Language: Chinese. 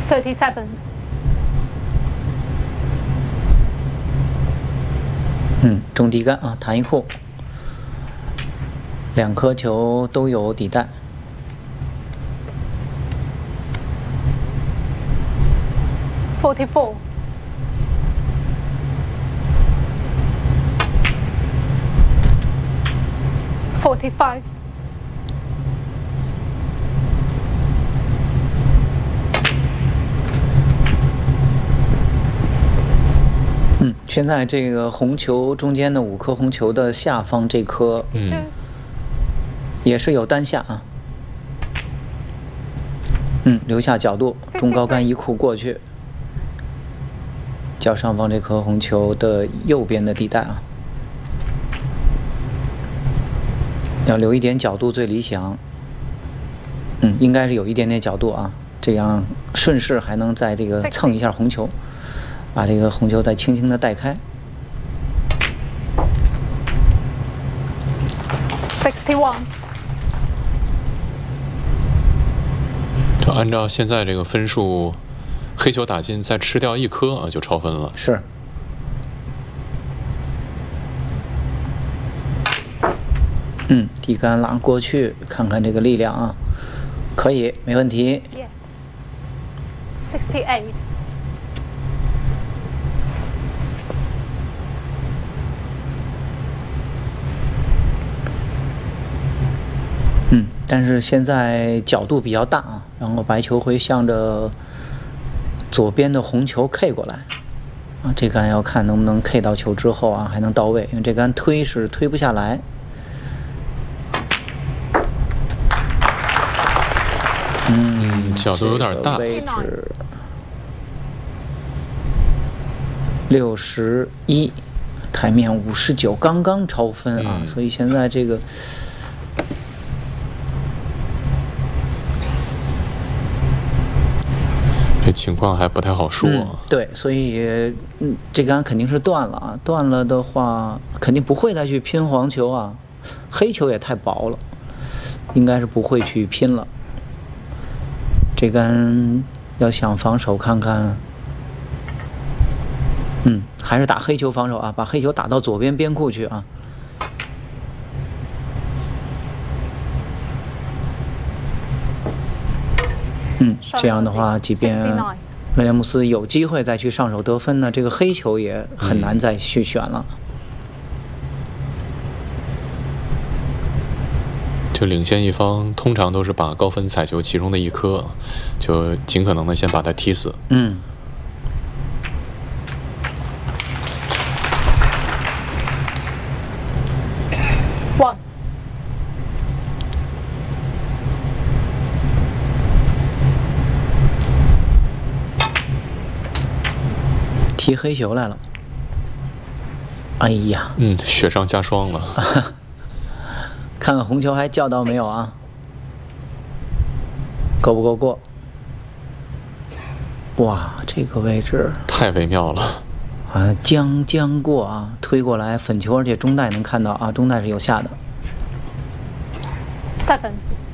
37. 中底杆啊，弹一库，2颗球都有底带。 44. 45. 现在这个红球中间的5颗红球的下方这颗，也是有单下啊。留下角度，中高杆1库过去，较上方这颗红球的右边的底带啊，要留一点角度最理想。应该是有一点点角度啊，这样顺势还能在这个蹭一下红球。把这个红球再轻轻的带开。 61. 就按照现在这个分数，黑球打进再吃掉1颗啊，就超分了。 是。底杆拉过去，看看这个力量啊，可以，没问题。 68. 但是现在角度比较大啊，然后白球会向着左边的红球 K 过来啊，这杆要看能不能 K 到球之后啊还能到位，因为这杆推是推不下来。 角度有点大。 位置61，台面59，刚刚超分啊，所以现在这个。 这情况还不太好说对，所以这杆肯定是断了啊，断了的话肯定不会再去拼黄球啊，黑球也太薄了，应该是不会去拼了。这杆要想防守看看，还是打黑球防守啊，把黑球打到左边边库去啊。这样的话，即便威廉姆斯有机会再去上手得分呢，这个黑球也很难再去选了。 就领先一方通常都是把高分踩球其中的1颗，就尽可能的先把它踢死。 踢黑球来了，哎呀， 雪上加霜了。 看看红球还叫到没有啊？够不够过？哇，这个位置太微妙了啊！将过啊，推过来粉球，而且中带能看到啊，中带是有下的。 7.